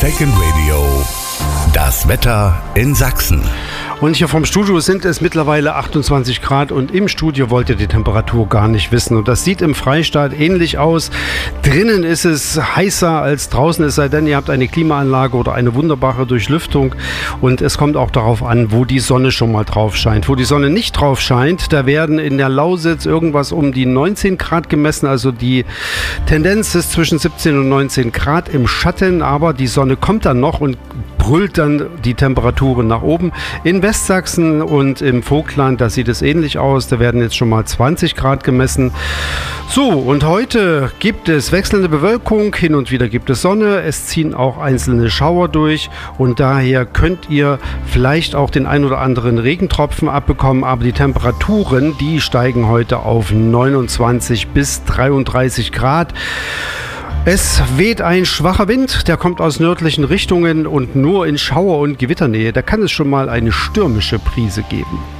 Second Radio. Das Wetter in Sachsen. Und hier vom Studio sind es mittlerweile 28 Grad und im Studio wollt ihr die Temperatur gar nicht wissen. Und das sieht im Freistaat ähnlich aus. Drinnen ist es heißer als draußen, es sei denn, ihr habt eine Klimaanlage oder eine wunderbare Durchlüftung. Und es kommt auch darauf an, wo die Sonne schon mal drauf scheint. Wo die Sonne nicht drauf scheint, da werden in der Lausitz irgendwas um die 19 Grad gemessen. Also die Tendenz ist zwischen 17 und 19 Grad im Schatten, aber die Sonne kommt dann noch und brüllt dann die Temperaturen nach oben. In Westsachsen und im Vogtland, da sieht es ähnlich aus. Da werden jetzt schon mal 20 Grad gemessen. So, und heute gibt es wechselnde Bewölkung. Hin und wieder gibt es Sonne. Es ziehen auch einzelne Schauer durch. Und daher könnt ihr vielleicht auch den ein oder anderen Regentropfen abbekommen. Aber die Temperaturen, die steigen heute auf 29 bis 33 Grad. Es weht ein schwacher Wind, der kommt aus nördlichen Richtungen und nur in Schauer- und Gewitternähe. Da kann es schon mal eine stürmische Brise geben.